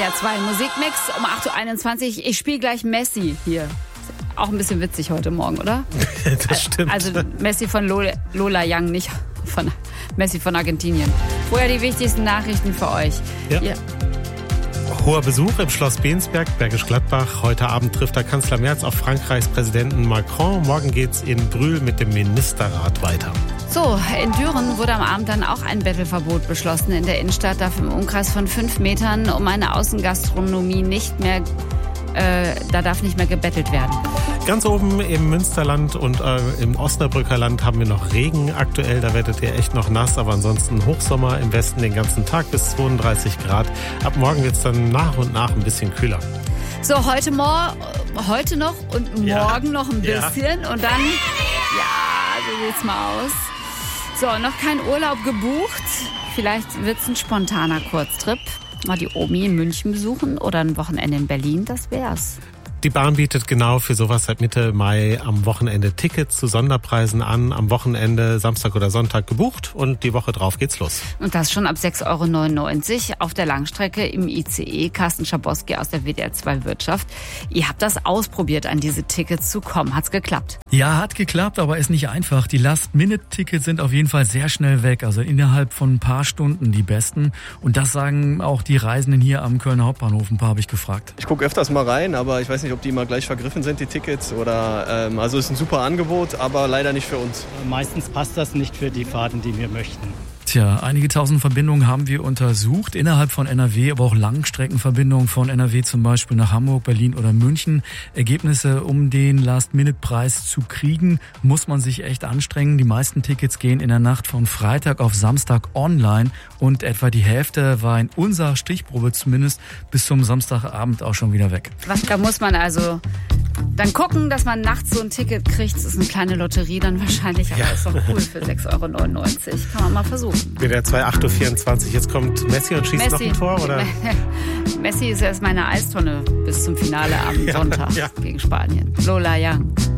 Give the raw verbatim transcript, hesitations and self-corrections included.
R zwei Musikmix um acht Uhr einundzwanzig. Ich spiele gleich Messi hier. Auch ein bisschen witzig heute Morgen, oder? Das stimmt. Also Messi von Lola, Lola Young, nicht von Messi von Argentinien. Vorher die wichtigsten Nachrichten für euch. Ja. Ihr Hoher Besuch im Schloss Bensberg, Bergisch Gladbach. Heute Abend trifft der Kanzler Merz auf Frankreichs Präsidenten Macron. Morgen geht's in Brühl mit dem Ministerrat weiter. So, in Düren wurde am Abend dann auch ein Bettelverbot beschlossen. In der Innenstadt darf im Umkreis von fünf Metern um eine Außengastronomie nicht mehr, äh, da darf nicht mehr gebettelt werden. Ganz oben im Münsterland und äh, im Osnabrücker Land haben wir noch Regen aktuell. Da werdet ihr echt noch nass, aber ansonsten Hochsommer im Westen den ganzen Tag bis zweiunddreißig Grad. Ab morgen wird's dann nach und nach ein bisschen kühler. So, heute, mor- heute noch und morgen Ja. noch ein bisschen. Ja. Und dann, ja, so sieht's mal aus. So, noch kein Urlaub gebucht. Vielleicht wird's ein spontaner Kurztrip. Mal die Omi in München besuchen oder ein Wochenende in Berlin, das wär's. Die Bahn bietet genau für sowas seit Mitte Mai am Wochenende Tickets zu Sonderpreisen an. Am Wochenende Samstag oder Sonntag gebucht und die Woche drauf geht's los. Und das schon ab sechs Euro neunundneunzig auf der Langstrecke im I C E. Carsten Schabowski aus der W D R zwei Wirtschaft. Ihr habt das ausprobiert, an diese Tickets zu kommen. Hat's geklappt? Ja, hat geklappt, aber ist nicht einfach. Die Last-Minute-Tickets sind auf jeden Fall sehr schnell weg. Also innerhalb von ein paar Stunden die besten. Und das sagen auch die Reisenden hier am Kölner Hauptbahnhof. Ein paar habe ich gefragt. Ich gucke öfters mal rein, aber ich weiß nicht, ob die mal gleich vergriffen sind, die Tickets. Oder ähm, also ist ein super Angebot, aber leider nicht für uns. Meistens passt das nicht für die Fahrten, die wir möchten. Tja, einige tausend Verbindungen haben wir untersucht, innerhalb von N R W, aber auch Langstreckenverbindungen von N R W zum Beispiel nach Hamburg, Berlin oder München. Ergebnisse, um den Last-Minute-Preis zu kriegen, muss man sich echt anstrengen. Die meisten Tickets gehen in der Nacht von Freitag auf Samstag online und etwa die Hälfte war in unserer Stichprobe zumindest bis zum Samstagabend auch schon wieder weg. Was, da muss man also dann gucken, dass man nachts so ein Ticket kriegt. Das ist eine kleine Lotterie dann wahrscheinlich, aber Ja. ist doch cool für sechs Euro neunundneunzig. Kann man mal versuchen. W D R zwei acht Uhr vierundzwanzig. Jetzt kommt Messi und schießt noch ein Tor, oder? Messi ist erst meine Eistonne bis zum Finale am Ja, Sonntag ja. gegen Spanien. Lola Young.